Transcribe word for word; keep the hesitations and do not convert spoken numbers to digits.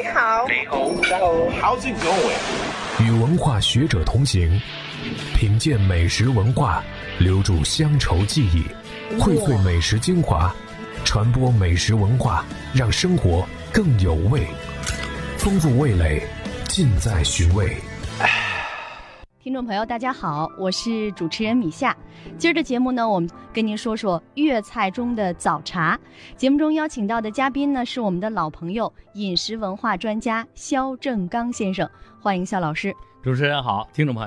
你好， 你好，大家好 ，How's it going？ 与文化学者同行，品鉴美食文化，留住乡愁记忆，荟萃美食精华，传播美食文化，让生活更有味，丰富味蕾，尽在寻味。 听众朋友大家好，我是主持人米夏。今儿的节目呢，我们跟您说说粤菜中的早茶。节目中邀请到的嘉宾呢，是我们的老朋友，饮食文化专家肖正刚先生，欢迎肖老师。 主持人好，听众朋友